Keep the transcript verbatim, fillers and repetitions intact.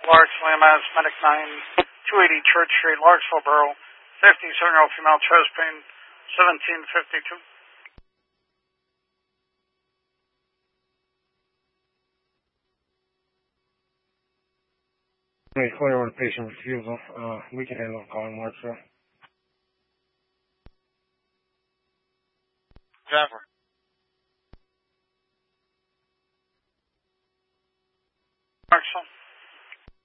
Largely Mass Medic nine, two eighty Church Street, Larksville Borough, fifty-seven-year-old female chest pain, seventeen fifty-two. Hey, clear with a patient refusal. Uh, we can handle calling Mark, sir. Jennifer.